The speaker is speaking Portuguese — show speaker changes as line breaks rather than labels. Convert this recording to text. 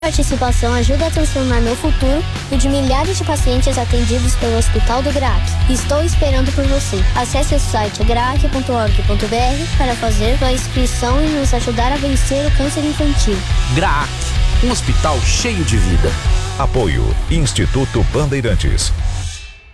Participação ajuda a transformar meu futuro e o de milhares de pacientes atendidos pelo Hospital do GRAAC. Estou esperando por você. Acesse o site graac.org.br para fazer sua inscrição e nos ajudar a vencer o câncer infantil.
GRAAC, um hospital cheio de vida.
Apoio Instituto Bandeirantes.